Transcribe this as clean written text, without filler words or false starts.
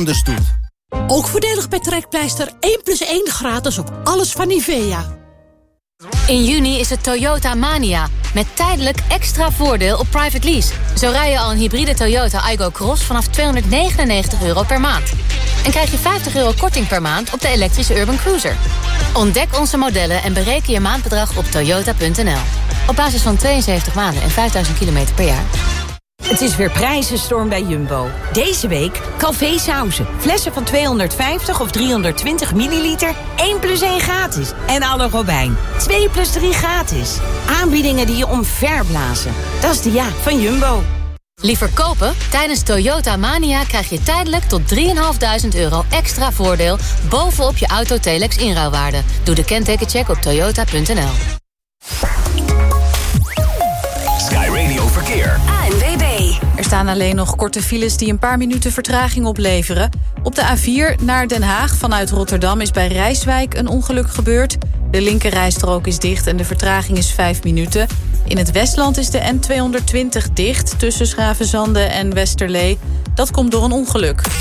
anders doet. Ook voordelig bij Trekpleister 1+1 gratis op alles van Nivea. In juni is het Toyota Mania. Met tijdelijk extra voordeel op private lease. Zo rij je al een hybride Toyota Aygo Cross vanaf €299 per maand. En krijg je €50 korting per maand op de elektrische Urban Cruiser. Ontdek onze modellen en bereken je maandbedrag op toyota.nl. Op basis van 72 maanden en 5000 kilometer per jaar. Het is weer prijzenstorm bij Jumbo. Deze week Calvé sauzen. Flessen van 250 of 320 milliliter. 1+1 gratis. En alle Robijn. 2+3 gratis. Aanbiedingen die je omverblazen. Dat is de ja van Jumbo. Liever kopen? Tijdens Toyota Mania krijg je tijdelijk tot €3.500 extra voordeel bovenop je Auto Telex inruilwaarde. Doe de kentekencheck op toyota.nl. Sky Radio Verkeer. ANWB. Er staan alleen nog korte files die een paar minuten vertraging opleveren. Op de A4 naar Den Haag vanuit Rotterdam is bij Rijswijk een ongeluk gebeurd. De linkerrijstrook is dicht en de vertraging is 5 minuten. In het Westland is de N220 dicht tussen Schravenzande en Westerlee. Dat komt door een ongeluk.